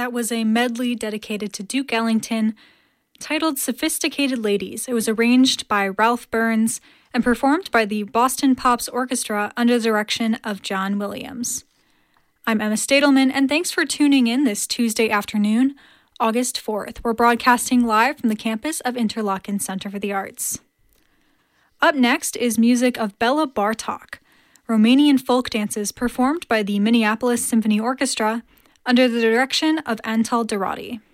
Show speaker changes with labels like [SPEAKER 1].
[SPEAKER 1] That was a medley dedicated to Duke Ellington, titled Sophisticated Ladies. It was arranged by Ralph Burns and performed by the Boston Pops Orchestra under the direction of John Williams. I'm Emma Stadelman, and thanks for tuning in this Tuesday afternoon, August 4th. We're broadcasting live from the campus of Interlochen Center for the Arts. Up next is music of Bela Bartok, Romanian folk dances performed by the Minneapolis Symphony Orchestra under the direction of Antal Dorati.